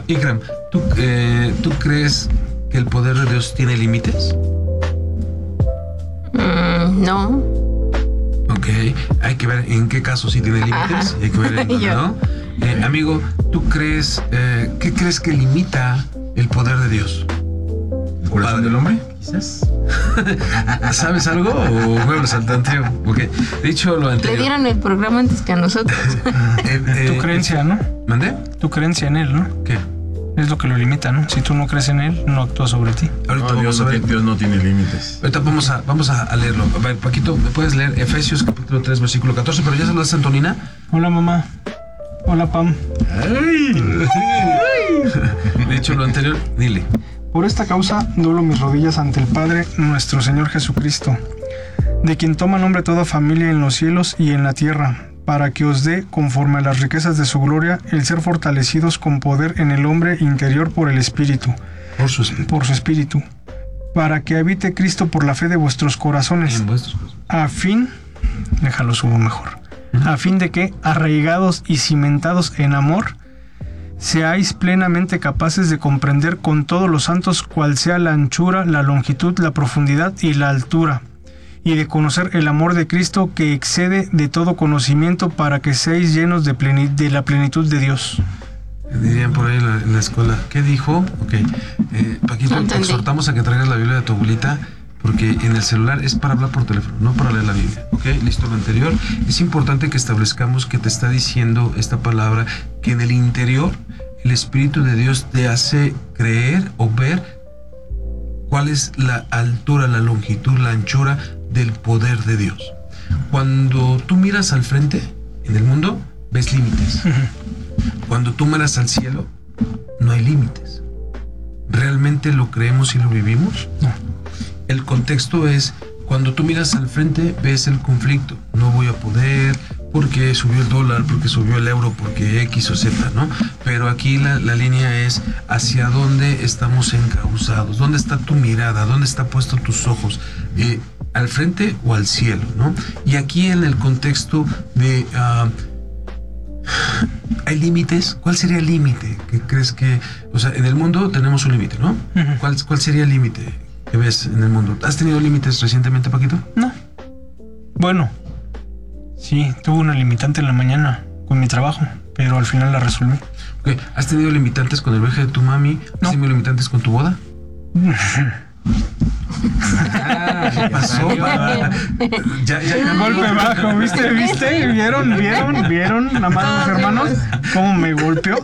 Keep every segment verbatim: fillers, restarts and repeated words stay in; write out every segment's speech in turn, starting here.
Ikram, ¿tú, eh, ¿tú crees que el poder de Dios tiene límites? Mm, no. Ok, hay que ver en qué caso sí tiene límites. Ajá. Hay que ver en dónde, ¿no? Eh, amigo, ¿tú crees, eh, qué crees que limita el poder de Dios? ¿El corazón del hombre? Quizás. ¿Sabes algo o muebles al tanteo? Okay. De hecho, lo anterior. Le dieron el programa antes que a nosotros. Eh, eh, Tu creencia, ¿no? ¿Mandé? Tu creencia en él, ¿no? ¿Qué? Es lo que lo limita, ¿no? Si tú no crees en él, no actúa sobre ti. Ahorita No, vamos Dios, a no, ver. tiene- Dios no tiene límites. Ahorita vamos a, vamos a, a leerlo. A ver, Paquito, ¿me puedes leer Efesios capítulo tres, versículo catorce? Pero ya saludas a Antonina. Hola, mamá. Hola, Pam. De hecho, lo anterior, dile. Por esta causa doblo mis rodillas ante el Padre, nuestro Señor Jesucristo, de quien toma nombre toda familia en los cielos y en la tierra, para que os dé, conforme a las riquezas de su gloria, el ser fortalecidos con poder en el hombre interior por el Espíritu, Por su espíritu. por su Espíritu, para que habite Cristo por la fe de vuestros corazones, En vuestros corazones. a fin, déjalo subo mejor, a fin de que, arraigados y cimentados en amor, seáis plenamente capaces de comprender con todos los santos cuál sea la anchura, la longitud, la profundidad y la altura, y de conocer el amor de Cristo que excede de todo conocimiento, para que seáis llenos de, pleni- de la plenitud de Dios. Dirían por ahí en la, en la escuela. ¿Qué dijo? Ok. Eh, Paquito, No te entendí. exhortamos a que traigas la Biblia de tu abuelita, porque en el celular es para hablar por teléfono, no para leer la Biblia. Ok, listo lo anterior. Es importante que establezcamos que te está diciendo esta palabra, que en el interior el Espíritu de Dios te hace creer o ver cuál es la altura, la longitud, la anchura del poder de Dios. Cuando tú miras al frente en el mundo, ves límites. Cuando tú miras al cielo, no hay límites. ¿Realmente lo creemos y lo vivimos? No. El contexto es, cuando tú miras al frente, ves el conflicto. No voy a poder, porque subió el dólar, porque subió el euro, porque X o Z, ¿no? Pero aquí la, la línea es hacia dónde estamos encauzados, dónde está tu mirada, dónde están puestos tus ojos, eh, al frente o al cielo, ¿no? Y aquí en el contexto de... Uh, ¿hay límites? ¿Cuál sería el límite que crees que... O sea, en el mundo tenemos un límite, ¿no? Ujú. ¿Cuál, ¿Cuál sería el límite que ves en el mundo? ¿Has tenido límites recientemente, Paquito? No. Bueno, sí, tuve una limitante en la mañana con mi trabajo, pero al final la resolví. Ok, ¿has tenido limitantes con el viaje de tu mami? ¿Has No. tenido limitantes con tu boda? ¿Qué pasó? ya, ya cambió. Golpe bajo, ¿viste? ¿Viste? ¿Vieron? ¿Vieron? ¿Vieron? Nada más mis hermanos, cómo me golpeó.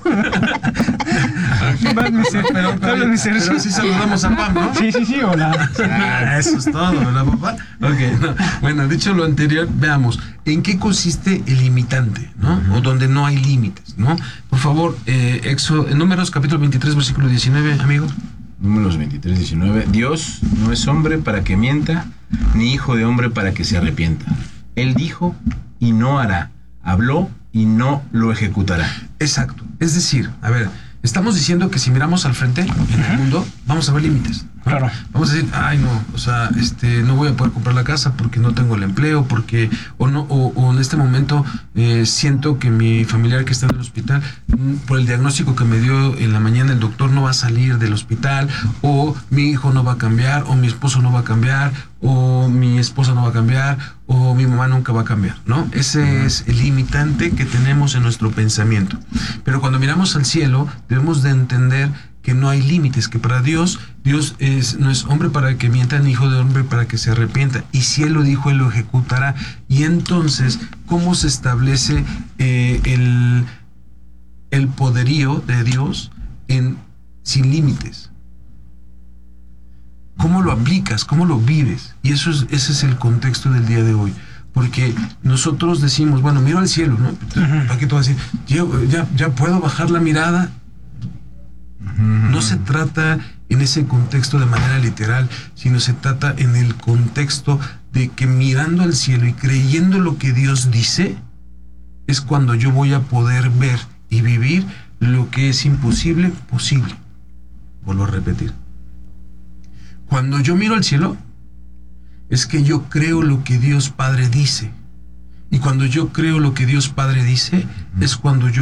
Vas, mi ser- Pero, Habla, pero, mi ser- pero sí saludamos a Pam, ¿no? Sí, sí, sí, hola. Ah, eso es todo, ¿verdad, papá? Ok, no. Bueno, dicho lo anterior, veamos, ¿en qué consiste el limitante, no? O donde no hay límites, ¿no? Por favor, eh, Exo, en Números capítulo veintitrés, versículo diecinueve, amigo. Números veintitrés, diecinueve. Dios no es hombre para que mienta, ni hijo de hombre para que se arrepienta. Él dijo y no hará. Habló y no lo ejecutará. Exacto. Es decir, a ver, estamos diciendo que si miramos al frente en el mundo, vamos a ver límites, ¿no? Claro. Vamos a decir, ay no, o sea, este, no voy a poder comprar la casa porque no tengo el empleo, porque, o no, o, o en este momento eh, siento que mi familiar que está en el hospital, mm, por el diagnóstico que me dio en la mañana el doctor, no va a salir del hospital, o mi hijo no va a cambiar, o mi esposo no va a cambiar, o mi esposa no va a cambiar, o mi mamá nunca va a cambiar, ¿no? Ese es el limitante que tenemos en nuestro pensamiento. Pero cuando miramos al cielo, debemos de entender que no hay límites, que para Dios, Dios es, no es hombre para que mienta, ni hijo de hombre para que se arrepienta. Y si Él lo dijo, Él lo ejecutará. Y entonces, ¿cómo se establece eh, el, el poderío de Dios en, sin límites? ¿Cómo lo aplicas? ¿Cómo lo vives? Y eso es, ese es el contexto del día de hoy. Porque nosotros decimos, bueno, miro al cielo, ¿no? Paquito va a decir, ya, ya, ya puedo bajar la mirada. No se trata en ese contexto de manera literal, sino se trata en el contexto de que mirando al cielo y creyendo lo que Dios dice, es cuando yo voy a poder ver y vivir lo que es imposible, posible. Vuelvo a repetir. Cuando yo miro al cielo, es que yo creo lo que Dios Padre dice. Y cuando yo creo lo que Dios Padre dice, es cuando yo